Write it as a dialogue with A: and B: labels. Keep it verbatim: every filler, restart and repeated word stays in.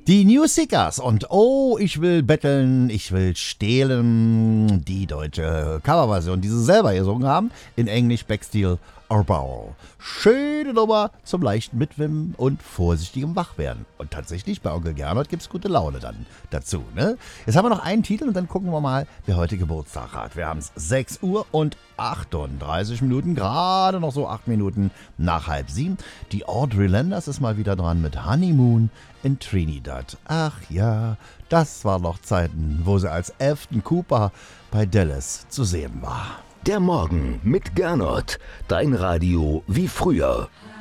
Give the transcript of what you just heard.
A: Die New Seekers und Oh, ich will betteln, ich will stehlen. Die deutsche Coverversion, die sie selber gesungen haben, in Englisch Backsteel or Barrel. Schöne Nummer zum leichten Mitwimmen und vorsichtigem Wachwerden. Und tatsächlich, bei Onkel Gernot gibt es gute Laune dann dazu. Ne? Jetzt haben wir noch einen Titel und dann gucken wir mal, wer heute Geburtstag hat. Wir haben es sechs Uhr und achtunddreißig Minuten, gerade noch so acht Minuten nach halb sieben. Die Audrey Landers ist mal wieder dran mit Honeymoon in Trinidad. Ach ja, das waren noch Zeiten, wo sie als Afton Cooper bei Dallas zu sehen war.
B: Der Morgen mit Gernot. Dein Radio wie früher.